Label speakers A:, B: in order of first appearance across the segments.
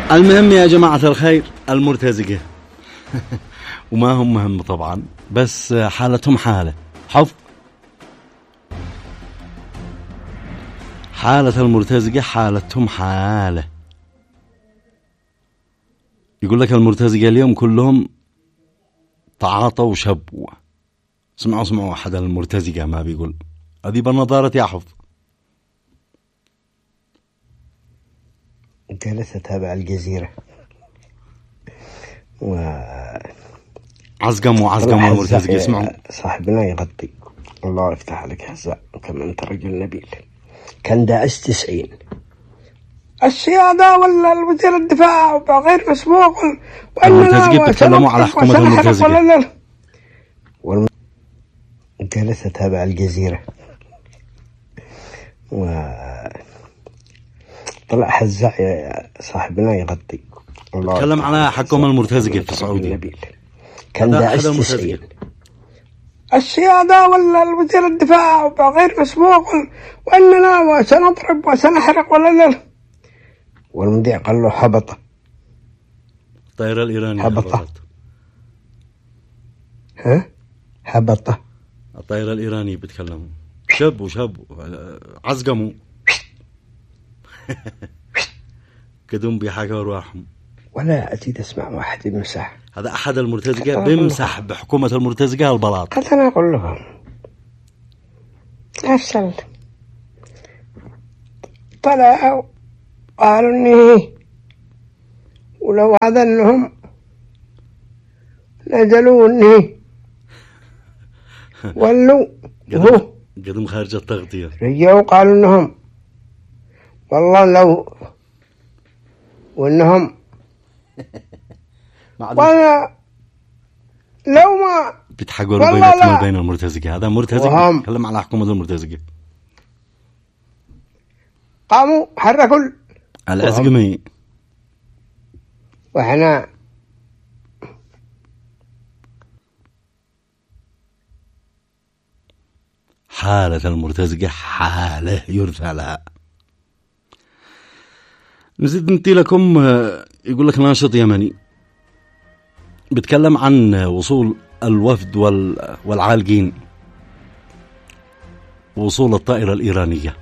A: المهم يا جماعة الخير المرتزقة وما هم مهم طبعا، بس حالتهم حالة حفظ. حالة المرتزقة حالتهم حالة. يقول لك المرتزقة اليوم كلهم تعاطوا وشبوا. سمعوا أحد المرتزقة ما بيقول هذه بالنظارة يا حفظ.
B: جلست تابع الجزيرة
A: عزقموا المرتزقة. يسمعوا
B: صاحبنا يغطي الله يفتح عليك هزاء كما أنت رجل نبيل. كان داعش 90 السيادة ولا الوزير الدفاع غير مسبوق
A: المرتزقة بيتكلموا على حكومة المرتزقة.
B: جلست تابع الجزيرة طلع حزاع صاحبنا يغطي
A: تكلم على حكومة المرتزقة في السعودية.
B: كان داعش 90 السيادة ولا الوزير الدفاع غير مسبوق وأننا سنضرب وسنحرق ولا. والمذيع قال له هبط.
A: الطائرة الإيرانية
B: هبط.
A: الطائرة الإيرانية بتكلموا شب عزقموا كدهم بيحاكوا أرواحهم.
B: ولا أزيد أسمع واحد يمسح.
A: هذا أحد المرتزقة بيمسح بحكومة المرتزقة البلاط.
B: قلت أنا أقول لهم أفصل طلعوا قالوا إني ولو هذا أنهم نزلوا إني ولوا
A: قدم خارج التغطية
B: رجعوا قالوا إنهم والله لو وإنهم وانا لو ما
A: بيتحقوا بيناتهم وبين المرتزقة. هذا مرتزق يتكلم على حكومة المرتزقة.
B: قاموا حركوا
A: العزقمي
B: واحنا
A: حالة المرتزقة حالة يرثى لها. نزيد ننتي لكم. يقول لك ناشط يمني بيتكلم عن وصول الوفد والعالقين، وصول الطائرة الإيرانية.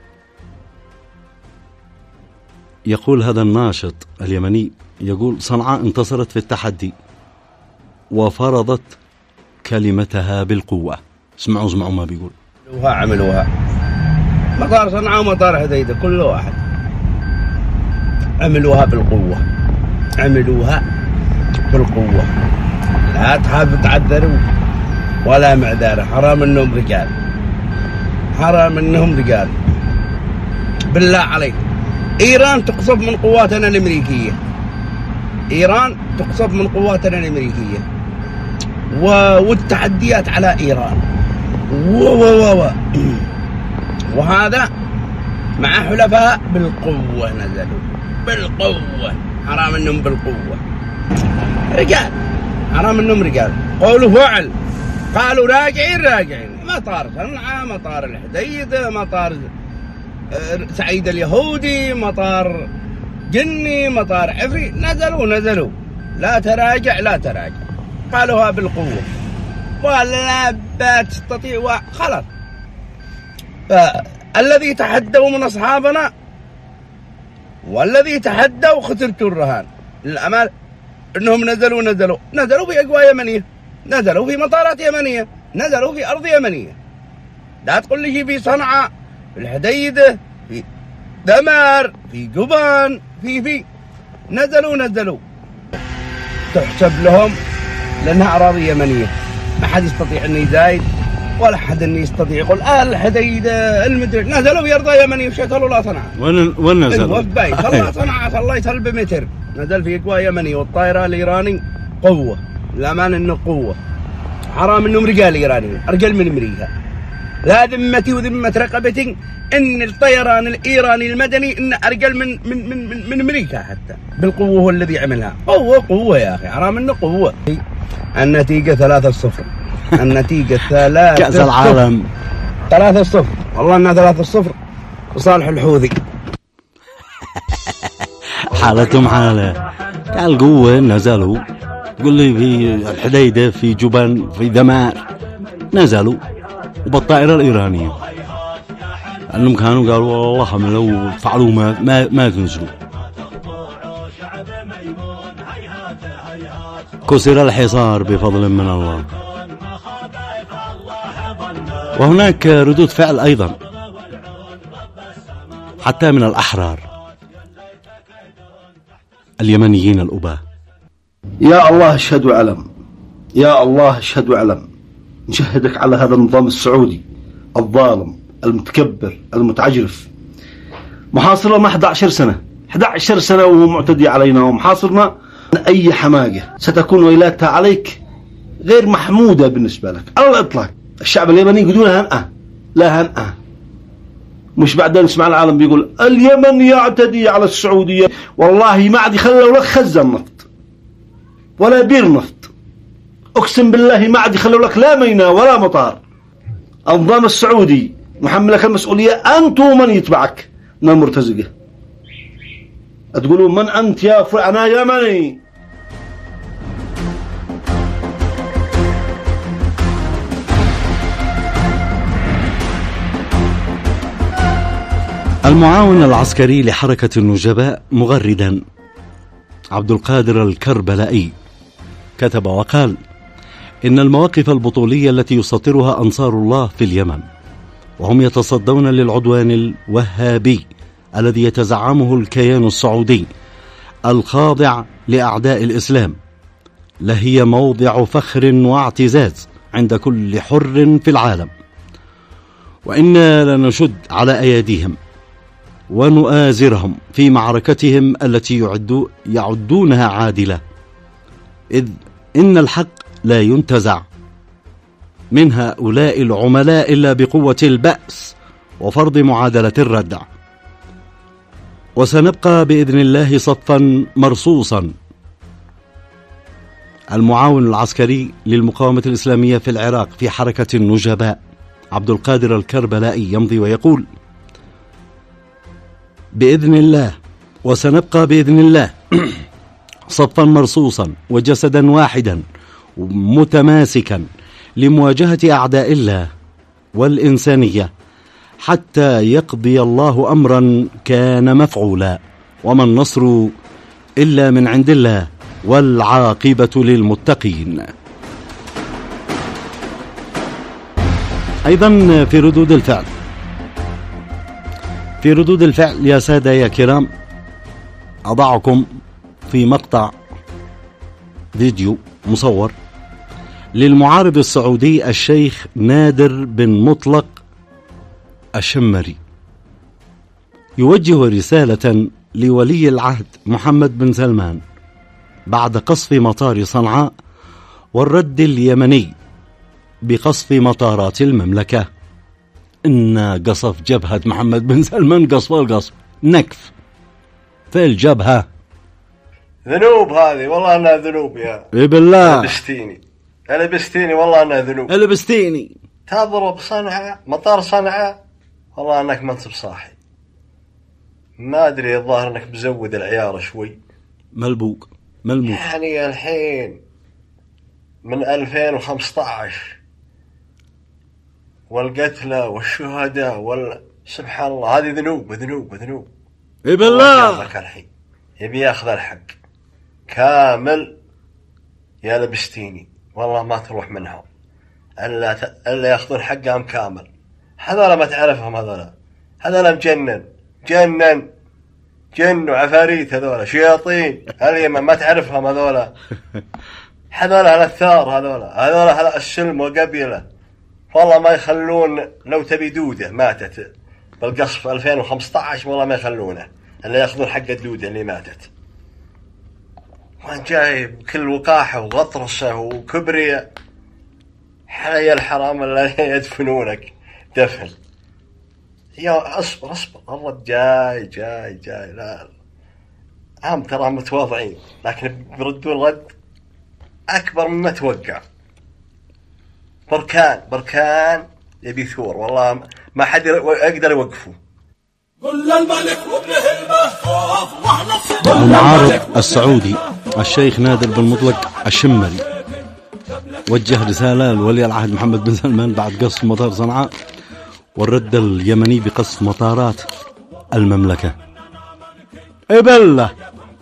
A: يقول هذا الناشط اليمني يقول صنعاء انتصرت في التحدي وفرضت كلمتها بالقوة. اسمعوا ما بيقول.
C: عملوها مطار صنعاء ومطار حديدة كل واحد عملوها بالقوة. لا تخاف تعذروا ولا معذرة. حرام انهم رجال بالله عليك. ايران تقصف من قواتنا الامريكية. والتحديات على ايران وهذا مع حلفاء بالقوة نزلوا بالقوة. حرام انهم بالقوة رجال. قولوا فعل. قالوا راجعين. مطار صنعاء، مطار الحديدة، مطار سعيد اليهودي، مطار جني، مطار عفري نزلوا لا تراجع. قالوها بالقوة ولا تستطيع خلاص. الذي تحدوا من أصحابنا والذي تحدوا خسرتوا الرهان. للأمانة إنهم نزلوا في أجواء يمنية، نزلوا في مطارات يمنية، نزلوا في أرض يمنية. لا تقول لي في صنعاء، في الحديدة، في دمار، في جبان، في نزلوا تحسب لهم لأنها أراضي يمنية. ما حد يستطيع أن يزايد ولا حد أن يستطيع يقول الحديدة المدري. نزلوا في أرض يمنية وشتلوا لا صنعاء.
A: وين نزلوا؟
C: صلى صنعاء صلى يسل بمتر. نزل في أجواء يمنية. والطائرة الإيراني قوة. الأمان إنه قوة. حرام إنهم رجال إيرانيين أرجل من أمريكا. لا ذمتي وذمة رقبتي إن الطيران الإيراني المدني إن أرجل من أمريكا حتى بالقوة. هو الذي عملها قوة يا أخي. حرام إنه قوة. النتيجة 3-0. النتيجة 3-0
A: كأس العالم
C: 3-0. والله إنها 3-0 وصالح الحوثي.
A: حالتهم حالة. قال قوة نزلوا، تقول لي في الحديدة، في جبن، في ذمار، نزلوا وبالطائرة الإيرانية. أنهم كانوا قالوا والله لو فعلوا ما تنزلوا. كسر الحصار بفضل من الله. وهناك ردود فعل أيضا حتى من الأحرار اليمنيين الأباء.
D: يا الله اشهد وعلم، يا الله اشهد وعلم، نشهدك على هذا النظام السعودي الظالم المتكبر المتعجرف، محاصرنا ما 11 سنة وهو معتدي علينا ومحاصرنا. أي حماقة ستكون ويلاتها عليك غير محمودة بالنسبة لك على الإطلاق. الشعب اليمني يقولون هنأة، لا هنأة. مش بعدين نسمع العالم بيقول اليمن يعتدي على السعودية. والله ما عاد يخلوا لك خزن نفط ولا بير نفط، أقسم بالله ما عاد يخلوا لك لا ميناء ولا مطار. النظام السعودي محملك المسؤولية أنت ومن يتبعك من المرتزقة. تقولون من أنت يا أنا يمني.
A: المعاون العسكري لحركة النجباء مغردا عبد القادر الكربلائي كتب وقال: إن المواقف البطولية التي يسطرها أنصار الله في اليمن وهم يتصدون للعدوان الوهابي الذي يتزعمه الكيان السعودي الخاضع لأعداء الإسلام لهي موضع فخر واعتزاز عند كل حر في العالم، وإنا لنشد على أيديهم ونؤازرهم في معركتهم التي يعدونها عادلة، إذ إن الحق لا ينتزع من هؤلاء العملاء إلا بقوة البأس وفرض معادلة الردع. وسنبقى بإذن الله صفا مرصوصا. المعاون العسكري للمقاومة الإسلامية في العراق في حركة النجباء عبد القادر الكربلائي يمضي ويقول: بإذن الله وسنبقى بإذن الله صفا مرصوصا وجسدا واحدا متماسكا لمواجهة أعداء الله والإنسانية حتى يقضي الله أمرا كان مفعولا، وما النصر إلا من عند الله والعاقبة للمتقين. أيضا في ردود الفعل يا سادة يا كرام، أضعكم في مقطع فيديو مصور للمعارض السعودي الشيخ نادر بن مطلق الشمري، يوجه رسالة لولي العهد محمد بن سلمان بعد قصف مطار صنعاء والرد اليمني بقصف مطارات المملكة. إن قصف جبهة محمد بن سلمان قصف نكف في الجبهة.
E: ذنوب هذه والله أنها ذنوب يا
A: بالله.
E: البستيني والله أنها ذنوب.
A: البستيني
E: تضرب صنعاء، مطار صنعاء، والله أنك ما انت بصاحي. ما أدري، الظاهر أنك مزود العيار شوي،
A: ملبوك
E: يعني الحين من 2015 والقتلى والشهداء سبحان الله، هذه ذنوب.
A: إيه بالله.
E: الحين يبي ياخذ الحق كامل يا لبستيني، والله ما تروح منهم الا ياخذون حقهم كامل. هذول ما تعرفهم، هذول مجنن جن وعفاريت، هذول شياطين اليمن ما تعرفهم. هذول الثار، هذول السلم وقبيله، والله ما يخلون. لو تبي دودة ماتت بالقصف 2015 والله ما يخلونه الا ياخذون حق الدودة اللي ماتت. وان جايب كل وقاحة وغطرسة وكبرية، حي الحرام اللي يدفنونك دفن. يا اصبر الرد جاي لا هم ترى متواضعين، لكن بيردون رد اكبر مما توقع. بركان يبي ثور، والله ما حد يقدر يوقفه.
F: قل الملك وابنه المحفوظ واحنا
A: المعارض السعودي الشيخ نادر بن مطلق الشمري وجه رسالة لولي العهد محمد بن سلمان بعد قصف مطار صنعاء والرد اليمني بقصف مطارات المملكة. إيه بالله